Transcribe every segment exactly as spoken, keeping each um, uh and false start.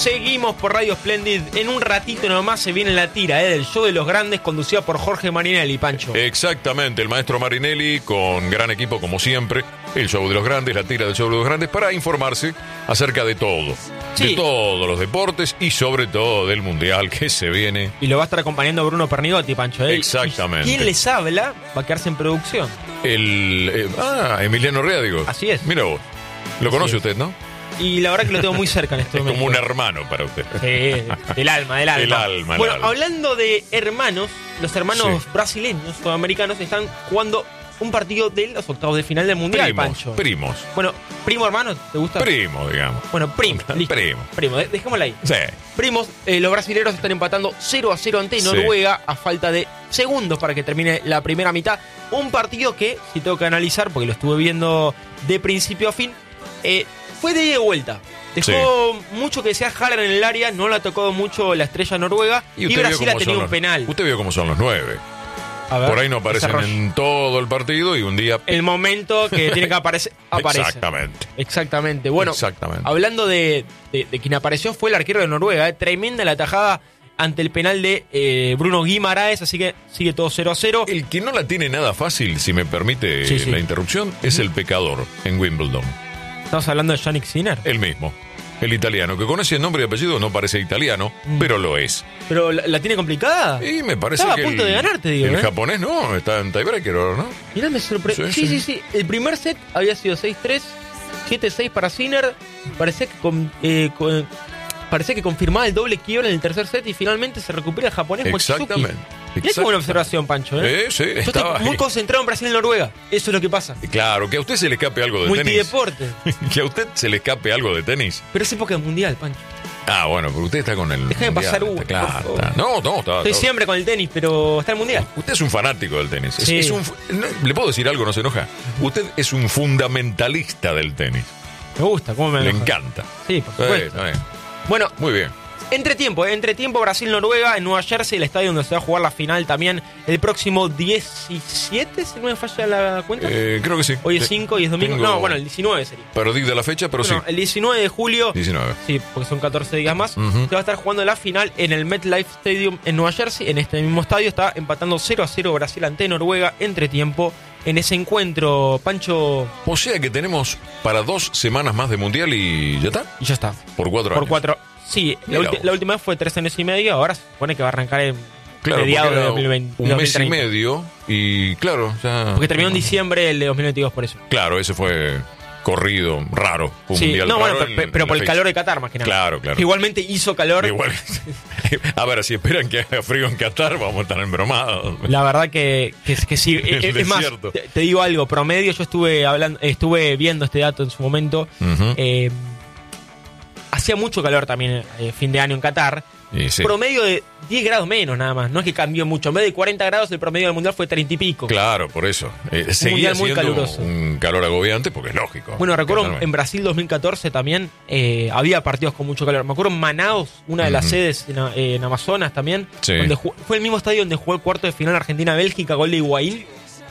Seguimos por Radio Splendid. En un ratito nomás se viene la tira, ¿eh? Del show de los grandes, conducida por Jorge Marinelli, Pancho. Exactamente, el maestro Marinelli, con gran equipo como siempre. El show de los grandes, la tira del show de los grandes, para informarse acerca de todo. Sí. De todos los deportes y sobre todo del Mundial que se viene. Y lo va a estar acompañando Bruno Pernigotti, Pancho, ¿eh? Exactamente. ¿Y quién les habla? Va a quedarse en producción. El... Eh, ah, Emiliano Rea, digo. Así es. Mira vos. Lo Así conoce es. usted, ¿no? Y la verdad que lo tengo muy cerca en este es momento. como un hermano para usted. Sí, del alma, del alma. El alma, bueno, el alma. Hablando de hermanos, los hermanos Sí. brasileños sudamericanos están jugando un partido de los octavos de final del Mundial, Primos, Pancho. primos. Bueno, primo hermano, ¿te gusta? Primo, digamos. Bueno, primo. listo. Primo. Primo, de- dejémosla ahí. Sí. Primos, eh, los brasileños están empatando cero a cero ante Sí. Noruega a falta de segundos para que termine la primera mitad. Un partido que, si tengo que analizar, porque lo estuve viendo de principio a fin, eh, fue de ida y vuelta. Dejó sí. mucho que decía Haaland en el área, no le ha tocado mucho la estrella noruega y, y Brasil ha tenido un los, penal. Usted vio cómo son los nueve. A ver, por ahí no aparecen desarrollo. en todo el partido y un día... El momento que tiene que aparecer, aparece. Exactamente. Exactamente. Bueno, Exactamente. hablando de, de, de quien apareció fue el arquero de Noruega. Eh. Tremenda la tajada ante el penal de eh, Bruno Guimaraes, así que sigue todo cero a cero. El que no la tiene nada fácil, si me permite sí, sí. la interrupción, es el pecador en Wimbledon. Estamos hablando de Yannick Sinner. El mismo. El italiano, que con ese nombre y apellido no parece italiano, mm. pero lo es. ¿Pero la, la tiene complicada? Y me parece Estaba que a punto el, de ganarte, digo. El ¿eh? japonés no, está en tiebreaker ahora, ¿no? Mirá, me sorprendió. Sí, sí, sí, sí. El primer set había sido seis tres, siete seis para Sinner. Parecía que, con, eh, con, parecía que confirmaba el doble quiebra en el tercer set y finalmente se recupera el japonés Mochizuki. Exactamente. Mirá qué buena observación, Pancho, ¿eh? Eh, sí, Yo estoy muy ahí. concentrado en Brasil y Noruega. Eso es lo que pasa. Claro, que a usted se le escape algo de Multideporte. tenis. Que a usted se le escape algo de tenis. Pero es época mundial, Pancho. Ah, bueno, pero usted está con el Déjame mundial, pasar uno. Claro, está. No, no, está. Estoy está. siempre con el tenis, pero está el mundial. Usted es un fanático del tenis. Es, Sí. es un, no, ¿le puedo decir algo? ¿No se enoja? Usted es un fundamentalista del tenis. Me gusta, ¿cómo me Le enoja? encanta. Sí, por Sí, supuesto. está bien. Bueno, Muy bien. entretiempo, ¿eh? Entretiempo Brasil-Noruega en Nueva Jersey, el estadio donde se va a jugar la final también el próximo diecisiete, si no me falla la cuenta. Eh, creo que sí. Hoy es cinco y es domingo. Tengo- No, bueno, el diecinueve sería. Perdí de la fecha, pero Bueno, sí. el diecinueve de julio. diecinueve. Sí, porque son catorce días más. Ujú. Se va a estar jugando la final en el MetLife Stadium en Nueva Jersey. En este mismo estadio está empatando cero a cero Brasil ante Noruega. Entretiempo en ese encuentro, Pancho. O sea que tenemos para dos semanas más de mundial y ya está. Y ya está. Por cuatro Por años. cuatro. Sí, la, Mira ulti- vos. la última vez fue tres años y medio. Ahora se supone que va a arrancar en Claro, mediados porque de era dos mil veinte. un dos mil mes y treinta. medio y claro, ya... Porque terminó en diciembre el de dos mil veintidós, por eso. Claro, ese fue corrido, raro. Fue un Sí, mundial no, bueno, raro pero, en- pero en por la el fecha. calor de Qatar, más que nada. Claro, claro. Igualmente hizo calor. Igual. A ver, si esperan que haga frío en Qatar, vamos a estar embromados. La verdad que, que, que sí. El es, es más, desierto. te, te digo algo, promedio, yo estuve hablando, estuve viendo este dato en su momento. Ujú. Eh, hacía mucho calor también eh, fin de año en Qatar. Y sí. Promedio de diez grados menos nada más. No es que cambió mucho. En vez de cuarenta grados, el promedio del mundial fue treinta y pico. Claro, por eso. Eh, seguía mundial muy siendo caluroso. un calor agobiante porque es lógico. Bueno, recuerdo Qatar, en Brasil dos mil catorce también eh, había partidos con mucho calor. Me acuerdo en Manaus, una de las Ujú. sedes en, eh, en Amazonas también, Sí. donde jugó- fue el mismo estadio donde jugó el cuarto de final Argentina-Bélgica, gol de Higuaín.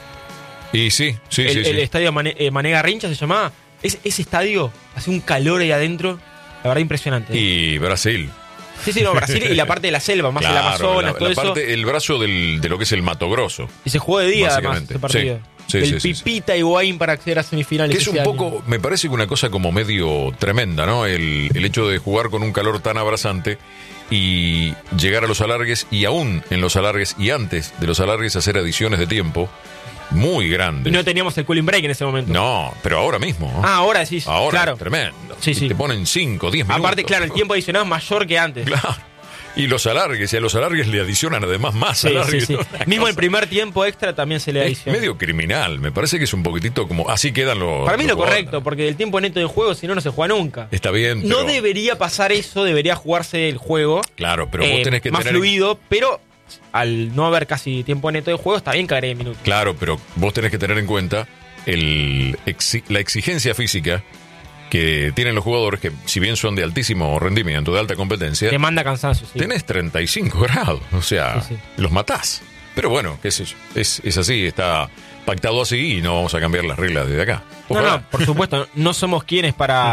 Y sí, sí, el, sí. el sí. estadio Mané, eh, Mané Garrincha se llamaba. Es, ese estadio hace un calor ahí adentro, la verdad impresionante. Y Brasil. Sí, sí, no, Brasil y la parte de la selva, más Claro, el Amazonas, la, todo la eso. parte, el brazo del, de lo que es el Mato Grosso. Y se jugó de día además básicamente. ese partido. Sí, sí, el sí, sí, Pipita Higuaín para acceder a semifinales. Que es un ese año. poco, me parece que una cosa como medio tremenda, ¿no? El, el hecho de jugar con un calor tan abrasante y llegar a los alargues y aún en los alargues y antes de los alargues hacer adiciones de tiempo muy grandes. Y no teníamos el cooling break en ese momento. No, pero ahora mismo. ¿no? Ah, ahora sí. ahora claro. es tremendo. Sí, Y sí. te ponen cinco, diez minutos. Aparte, claro, el tiempo adicionado es mayor que antes. Claro. Y los alargues, y a los alargues le adicionan además más Sí, alargues. sí, sí. Una Mismo cosa- el primer tiempo extra también se le Es adiciona. medio criminal, me parece que es un poquitito como... Así quedan los... Para mí los lo correcto, jugadores. porque el tiempo neto de juego, si no, no se juega nunca. Está bien, No pero- debería pasar eso, debería jugarse el juego Claro, pero vos eh, tenés que más tener... en- fluido, pero al no haber casi tiempo neto de juego, está bien que agregue minutos. Claro, pero vos tenés que tener en cuenta el exi- la exigencia física que tienen los jugadores, que si bien son de altísimo rendimiento, de alta competencia, Demanda cansancio, sí. tenés treinta y cinco grados, o sea, Sí, sí. los matás. Pero bueno, qué sé yo, es, es así, está pactado así y no vamos a cambiar las reglas desde acá. No, Ojalá. no, por supuesto, no somos quienes para,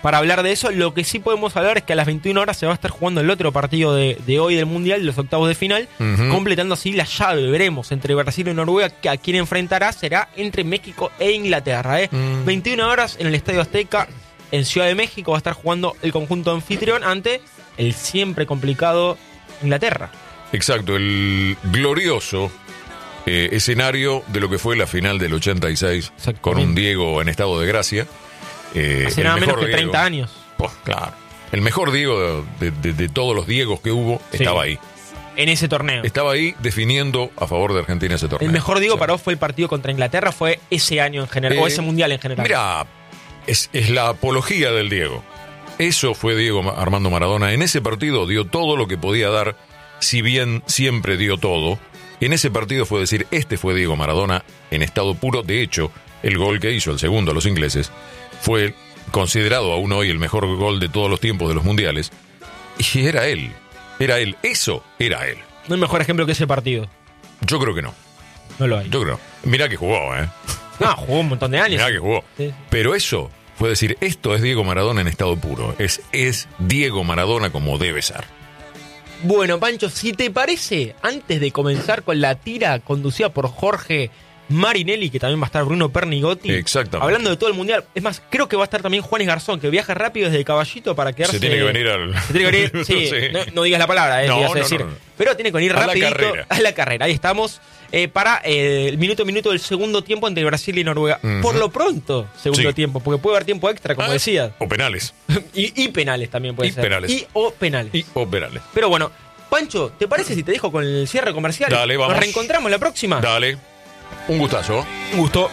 para hablar de eso. Lo que sí podemos hablar es que a las veintiuna horas se va a estar jugando el otro partido de, de hoy del Mundial, los octavos de final, uh-huh. completando así la llave. Veremos entre Brasil y Noruega que a quien enfrentará será entre México e Inglaterra. ¿eh? Uh-huh. veintiuna horas en el Estadio Azteca, en Ciudad de México, va a estar jugando el conjunto anfitrión ante el siempre complicado Inglaterra. Exacto, el glorioso eh, escenario de lo que fue la final del ochenta y seis, con un Diego en estado de gracia. Eh, Hace nada menos que Diego, treinta años. Pues claro. El mejor Diego de, de, de todos los Diegos que hubo sí, estaba ahí. En ese torneo. Estaba ahí definiendo a favor de Argentina ese torneo. El mejor Diego o sea, para vos fue el partido contra Inglaterra, fue ese año en general, eh, o ese mundial en general. Mira, es, es la apología del Diego. Eso fue Diego Armando Maradona. En ese partido dio todo lo que podía dar, si bien siempre dio todo. En ese partido fue decir, este fue Diego Maradona en estado puro. De hecho, el gol que hizo, el segundo a los ingleses, fue considerado aún hoy el mejor gol de todos los tiempos de los mundiales. Y era él, era él, eso era él. No hay mejor ejemplo que ese partido. Yo creo que no. No lo hay. Yo creo. Mirá que jugó, ¿eh? No, jugó un montón de años. Mirá que jugó. Sí. Pero eso fue decir, esto es Diego Maradona en estado puro. Es, es Diego Maradona como debe ser. Bueno, Pancho, si te parece, antes de comenzar con la tira conducida por Jorge Marinelli, que también va a estar Bruno Pernigotti. Exactamente. Hablando de todo el mundial. Es más, creo que va a estar también Juanes Garzón, que viaja rápido desde Caballito para quedarse. Se tiene que venir al. Se tiene que venir, sí. sí. No, no digas la palabra, eh, no, digas no, decir. no, no. Pero tiene que venir a rapidito la carrera. a la carrera. Ahí estamos. Eh, para eh, el minuto a minuto del segundo tiempo entre Brasil y Noruega. Uh-huh. Por lo pronto, segundo sí. tiempo, porque puede haber tiempo extra, como ah, decías. O penales. y, y penales también puede y ser. Penales. Y o penales. Y o penales. Pero bueno, Pancho, ¿te parece si te dejo con el cierre comercial? Dale, vamos. ¿Nos reencontramos la próxima? Dale. Un gustazo. Un gusto.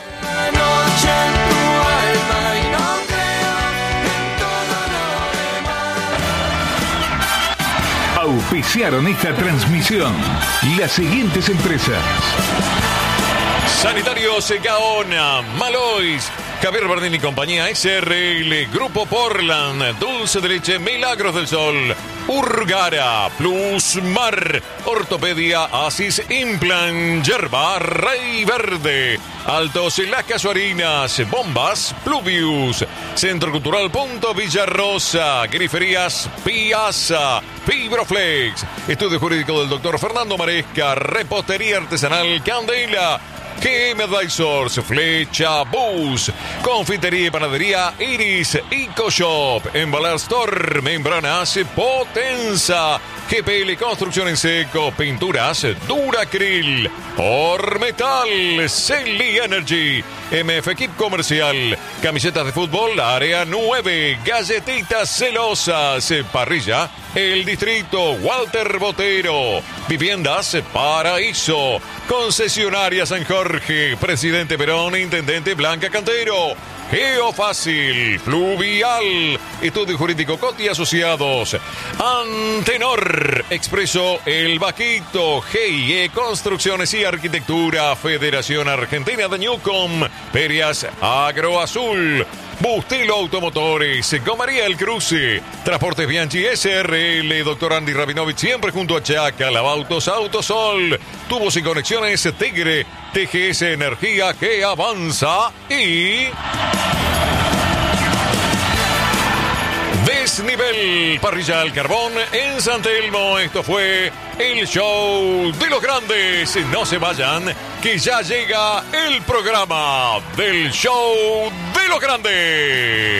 Auspiciaron esta transmisión las siguientes empresas: Sanitarios Gaona, Malois, Javier Bardini y compañía, S R L, Grupo Portland, Dulce de Leche, Milagros del Sol, Urgara, Plusmar, Ortopedia, Asis Implant, Yerba, Rey Verde, Altos Las Casuarinas, Bombas, Pluvius, Centro Cultural Punto Villarrosa, Griferías Piazza, Fibroflex, Estudio Jurídico del doctor Fernando Maresca, Repostería Artesanal Candela, G M Advisors, Flecha Bus, Confitería y Panadería Iris, EcoShop, Embalar Store, Membranas Potenza, G P L Construcción en Seco, Pinturas Duracril, Ormetal, Celi Energy, M F Equip Comercial, Camisetas de Fútbol, Área nueve, Galletitas Celosas, Parrilla, El Distrito, Walter Botero, Viviendas Paraíso, Concesionaria San Jorge, Presidente Perón, Intendente Blanca Cantero, Geofácil, Fluvial, Estudio Jurídico Coti Asociados, Antenor, Expreso El Vaquito, G I E Construcciones y Arquitectura, Federación Argentina de Newcom, Ferias Agro Azul, Bustelo Automotores, Gomaría El Cruce, Transportes Bianchi S R L, Doctor Andy Rabinovich, siempre junto a Chaca, Lavautos Autosol, Tubos y Conexiones Tigre, T G S Energía que avanza y Desnivel Parrilla al Carbón en San Telmo. Esto fue el show de los grandes. No se vayan, que ya llega el programa del show de los grandes.